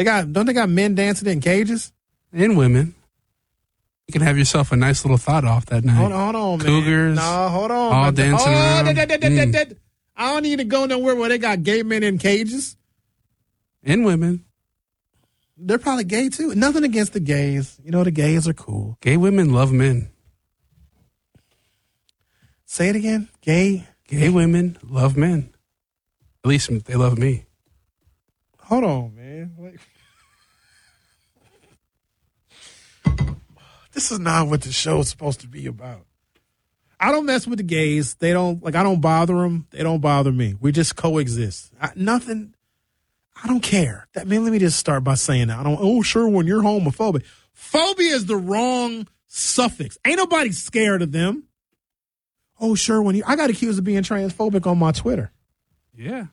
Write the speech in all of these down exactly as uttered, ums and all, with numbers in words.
They got don't they got men dancing in cages? And women. You can have yourself a nice little thought off that night. Hold on, hold on, man. Cougars. No, hold on. All dancing oh, around. Da, da, da, da, Mm. da, da. I don't need to go nowhere where they got gay men in cages. And women. They're probably gay too. Nothing against the gays. You know, the gays are cool. Gay women love men. Say it again. Gay. Gay women love men. At least they love me. Hold on, man. Wait. This is not what the show is supposed to be about. I don't mess with the gays. They don't, like, I don't bother them. They don't bother me. We just coexist. I, nothing, I don't care. That, man, let me just start by saying that. I don't, oh, sure, when you're homophobic. Phobia is the wrong suffix. Ain't nobody scared of them. Oh, sure, when you, I got accused of being transphobic on my Twitter. Yeah.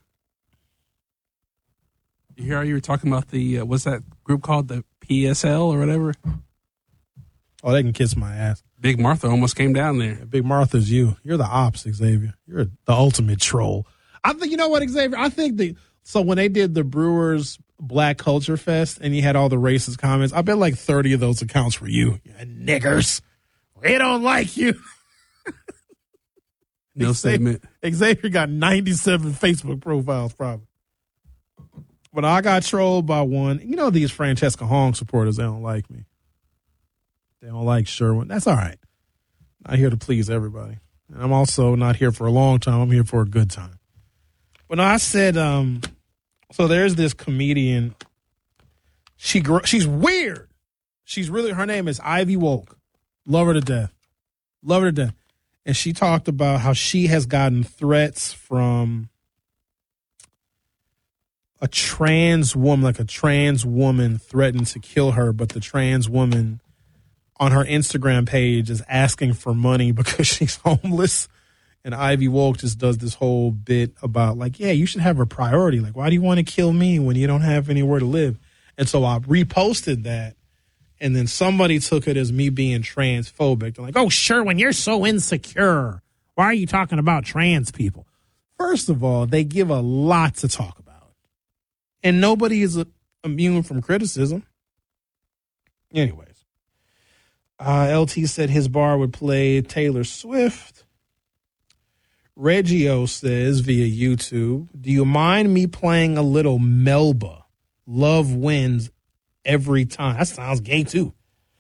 You hear how you were talking about the, uh, what's that group called? The P S L or whatever? Oh, they can kiss my ass. Big Martha almost came down there. Yeah, Big Martha's you. You're the ops, Xavier. You're the ultimate troll. I think, you know what, Xavier? I think the, so when they did the Brewers Black Culture Fest and you had all the racist comments, I bet like thirty of those accounts were you. You niggers. We don't like you. No Xavier, statement. Xavier got ninety-seven Facebook profiles probably. But I got trolled by one. You know, these Francesca Hong supporters, they don't like me. They don't like Sherwin. That's all right. Not here to please everybody. And I'm also not here for a long time. I'm here for a good time. But no, I said, um, so there's this comedian. She gr- She's weird. She's really, her name is Ivy Wolk. Love her to death. Love her to death. And she talked about how she has gotten threats from a trans woman, like a trans woman threatened to kill her, but the trans woman on her Instagram page is asking for money because she's homeless. And Ivy Wolk just does this whole bit about like, yeah, you should have a priority. Like, why do you want to kill me when you don't have anywhere to live? And so I reposted that. And then somebody took it as me being transphobic. They're like, oh, sure, when you're so insecure, why are you talking about trans people? First of all, they give a lot to talk about. And nobody is immune from criticism. Anyways. Uh, L T said his bar would play Taylor Swift. Reggio says via YouTube, do you mind me playing a little Melba? Love wins every time. That sounds gay too.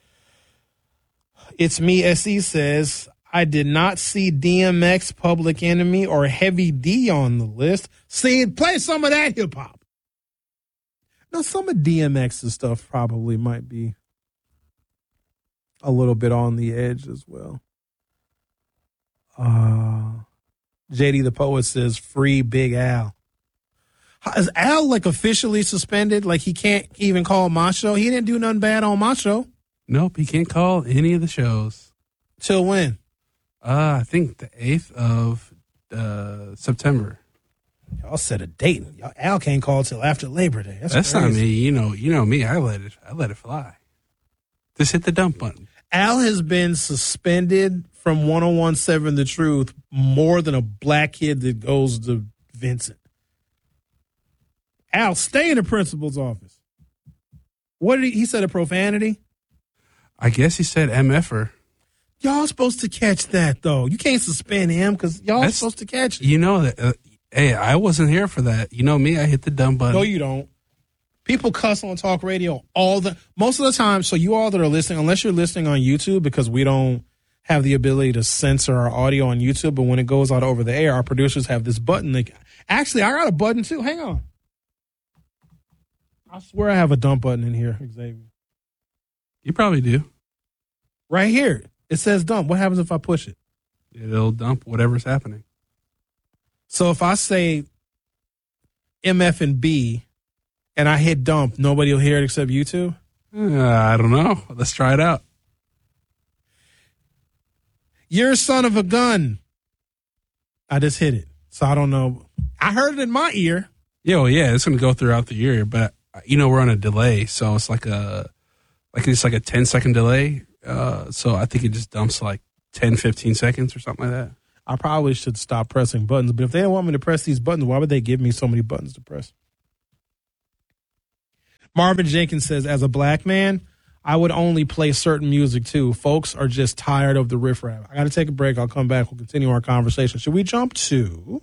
It's me, S E says, I did not see D M X, Public Enemy, or Heavy D on the list. See, play some of that hip hop. Now, some of D M X's stuff probably might be a little bit on the edge as well. Uh, J D the Poet says, free Big Al. Is Al like officially suspended? Like he can't even call my show? He didn't do nothing bad on my show. Nope, he can't call any of the shows. Till when? Uh, I think the eighth of uh, September. Y'all set a date. Y'all, Al can't call till after Labor Day. That's, That's crazy. not me. You know, you know me. I let it. I let it fly. Just hit the dump button. Al has been suspended from one oh one point seven The Truth more than a black kid that goes to Vincent. Al, stay in the principal's office. What did he, he said a profanity? I guess he said M F er. Y'all supposed to catch that, though. You can't suspend him because y'all That's, supposed to catch it. You know that. Uh, hey, I wasn't here for that. You know me. I hit the dump button. No, you don't. People cuss on talk radio all the most of the time. So you all that are listening, unless you're listening on YouTube, because we don't have the ability to censor our audio on YouTube, but when it goes out over the air, our producers have this button. That, actually, I got a button too. Hang on. I swear I have a dump button in here, Xavier. You probably do. Right here. It says dump. What happens if I push it? It'll dump whatever's happening. So if I say M F and B and I hit dump, nobody will hear it except you two? Uh, I don't know. Let's try it out. You're a son of a gun. I just hit it. So I don't know. I heard it in my ear. Yeah, well, yeah, it's going to go throughout the year, but you know we're on a delay, so it's like a like it's like a ten second delay. Uh, so I think it just dumps like ten, fifteen seconds or something like that. I probably should stop pressing buttons, but if they don't want me to press these buttons, why would they give me so many buttons to press? Marvin Jenkins says, as a black man, I would only play certain music too. Folks are just tired of the riffraff. I got to take a break. I'll come back. We'll continue our conversation. Should we jump to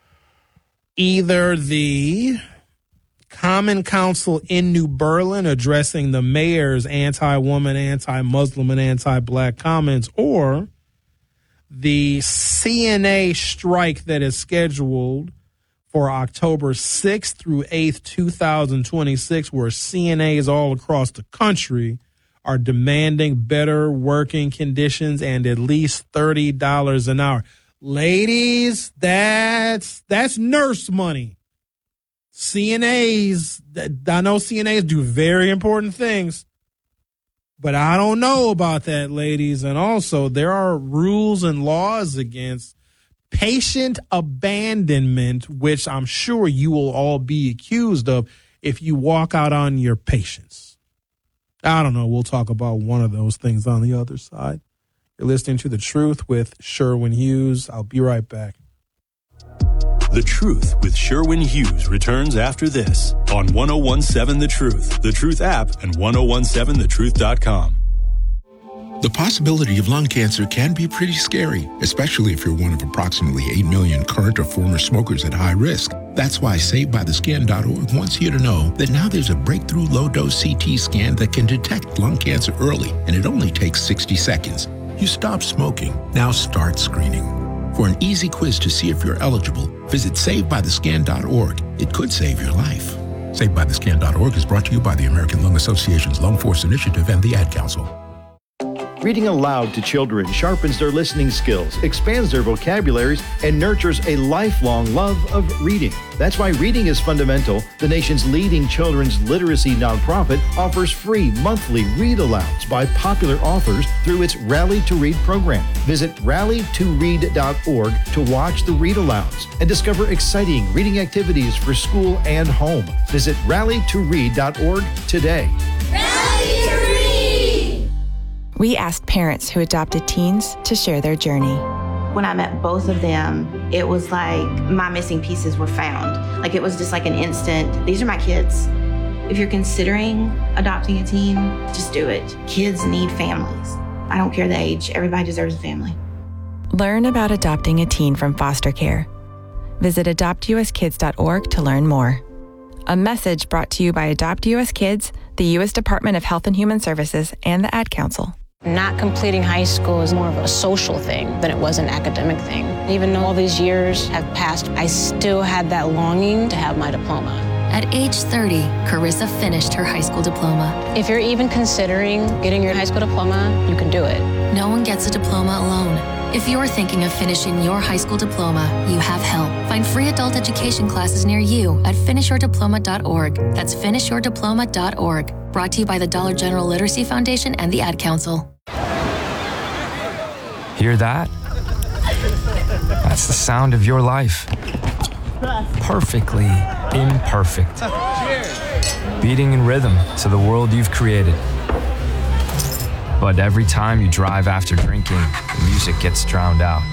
either the Common Council in New Berlin addressing the mayor's anti-woman, anti-Muslim, and anti-black comments, or the C N A strike that is scheduled for October sixth through eighth, twenty twenty-six, where C N As all across the country are demanding better working conditions and at least thirty dollars an hour. Ladies, that's that's nurse money. C N As, I know C N As do very important things, but I don't know about that, ladies. And also, there are rules and laws against patient abandonment, which I'm sure you will all be accused of if you walk out on your patients. I don't know. We'll talk about one of those things on the other side. You're listening to The Truth with Sherwin Hughes. I'll be right back. The Truth with Sherwin Hughes returns after this on ten seventeen The Truth, The Truth app, and ten seventeen the truth dot com. The possibility of lung cancer can be pretty scary, especially if you're one of approximately eight million current or former smokers at high risk. That's why Saved By The Scan dot org wants you to know that now there's a breakthrough low-dose C T scan that can detect lung cancer early, and it only takes sixty seconds. You stop smoking, now start screening. For an easy quiz to see if you're eligible, visit Saved By The Scan dot org. It could save your life. Saved By The Scan dot org is brought to you by the American Lung Association's Lung Force Initiative and the Ad Council. Reading aloud to children sharpens their listening skills, expands their vocabularies, and nurtures a lifelong love of reading. That's why Reading is Fundamental, the nation's leading children's literacy nonprofit, offers free monthly read-alouds by popular authors through its Rally to Read program. Visit rally to read dot org to watch the read-alouds and discover exciting reading activities for school and home. Visit rally to read dot org today. Rally to Read! We asked parents who adopted teens to share their journey. When I met both of them, it was like my missing pieces were found. Like it was just like an instant, these are my kids. If you're considering adopting a teen, just do it. Kids need families. I don't care the age, everybody deserves a family. Learn about adopting a teen from foster care. Visit adopt u s kids dot org to learn more. A message brought to you by Adopt U S Kids, the U S Department of Health and Human Services, and the Ad Council. Not completing high school is more of a social thing than it was an academic thing. Even though all these years have passed, I still had that longing to have my diploma. At age thirty, Carissa finished her high school diploma. If you're even considering getting your high school diploma, you can do it. No one gets a diploma alone. If you're thinking of finishing your high school diploma, you have help. Find free adult education classes near you at finish your diploma dot org. That's finish your diploma dot org. Brought to you by the Dollar General Literacy Foundation and the Ad Council. Hear that? That's the sound of your life. Perfectly imperfect. Beating in rhythm to the world you've created. But every time you drive after drinking, the music gets drowned out.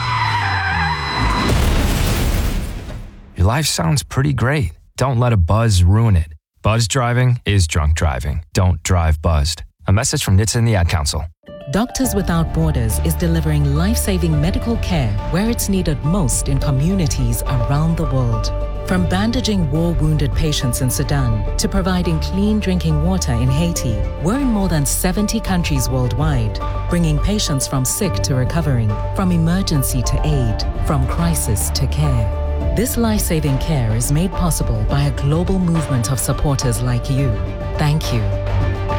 Your life sounds pretty great. Don't let a buzz ruin it. Buzz driving is drunk driving. Don't drive buzzed. A message from N H T S A and the Ad Council. Doctors Without Borders is delivering life-saving medical care where it's needed most in communities around the world. From bandaging war-wounded patients in Sudan to providing clean drinking water in Haiti, we're in more than seventy countries worldwide, bringing patients from sick to recovering, from emergency to aid, from crisis to care. This life-saving care is made possible by a global movement of supporters like you. Thank you.